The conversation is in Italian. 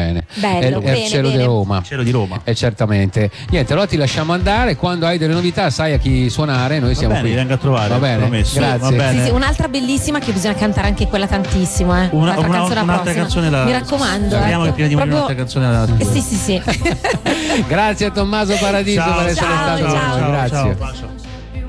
Bene. Bello, è il cielo di Roma. Cielo di Roma. Certamente. Niente, allora ti lasciamo andare. Quando hai delle novità, sai a chi suonare. Noi siamo qui. Venga a trovare. Va bene. Promesso. Grazie. Va bene. Sì, un'altra bellissima che bisogna cantare anche quella tantissimo, Un'altra canzone mi raccomando. Speriamo che prima di morire un'altra canzone sì. Grazie a Tommaso Paradiso per essere stato con noi. Grazie. Ciao.